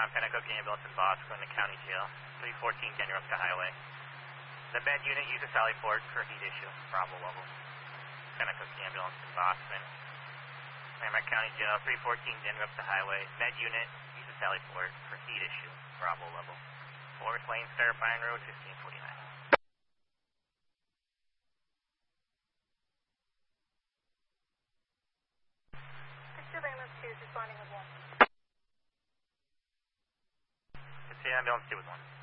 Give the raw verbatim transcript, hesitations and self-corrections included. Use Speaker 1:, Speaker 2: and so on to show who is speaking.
Speaker 1: uh, Pennacook ambulance in Boston, the county jail, three fourteen Denyeroska Highway. The med unit uses Sally Port for heat issue, Bravo level. Pennacook ambulance in Boston. Merrimack County Jail, three fourteen Denyeroska Highway. Med unit uses Sally Port for heat issue, Bravo level. Forest Lane, Starpine Road, fifteen forty-nine.
Speaker 2: Pursuit ambulance two is responding with one.
Speaker 1: Pursuit ambulance two with one.